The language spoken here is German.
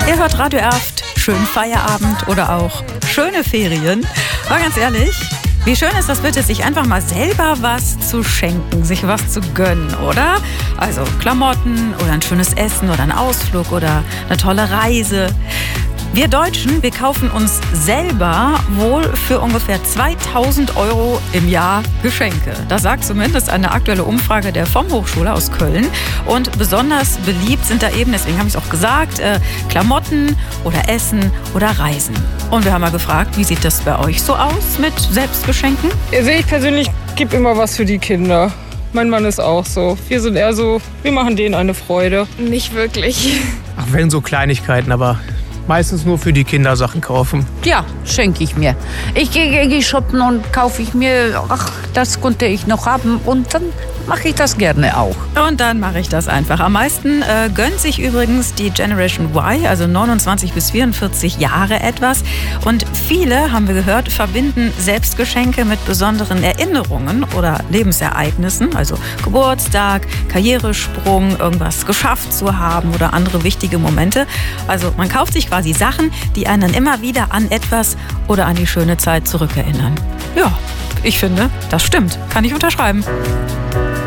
Ihr hört Radio Erft, schönen Feierabend oder auch schöne Ferien. Aber ganz ehrlich, wie schön ist das bitte, sich einfach mal selber was zu schenken, sich was zu gönnen, oder? Also Klamotten oder ein schönes Essen oder ein Ausflug oder eine tolle Reise. Wir Deutschen, wir kaufen uns selber wohl für ungefähr 2.000 € im Jahr Geschenke. Das sagt zumindest eine aktuelle Umfrage der FOM-Hochschule aus Köln. Und besonders beliebt sind da eben, deswegen habe ich es auch gesagt, Klamotten oder Essen oder Reisen. Und wir haben mal gefragt, wie sieht das bei euch so aus mit Selbstgeschenken? Also ich persönlich gebe immer was für die Kinder. Mein Mann ist auch so. Wir sind eher so, wir machen denen eine Freude. Nicht wirklich. Ach, wenn so Kleinigkeiten, aber meistens nur für die Kinder Sachen kaufen. Ja, schenke ich mir. Ich gehe shoppen und kaufe ich mir, das konnte ich noch haben und dann mache ich das gerne auch. Und dann mache ich das einfach. Am meisten gönnt sich übrigens die Generation Y, also 29 bis 44 Jahre etwas. Und viele, haben wir gehört, verbinden Selbstgeschenke mit besonderen Erinnerungen oder Lebensereignissen, also Geburtstag, Karrieresprung, irgendwas geschafft zu haben oder andere wichtige Momente. Also man kauft sich quasi Sachen, die einen dann immer wieder an etwas oder an die schöne Zeit zurückerinnern. Ja, ich finde, das stimmt. Kann ich unterschreiben.